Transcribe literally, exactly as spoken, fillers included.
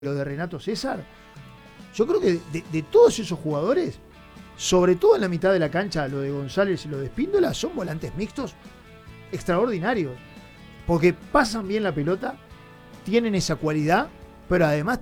lo de Renato César, yo creo que de, de todos esos jugadores, sobre todo en la mitad de la cancha, lo de González y lo de Espíndola, son volantes mixtos extraordinarios, porque pasan bien la pelota, tienen esa cualidad, pero además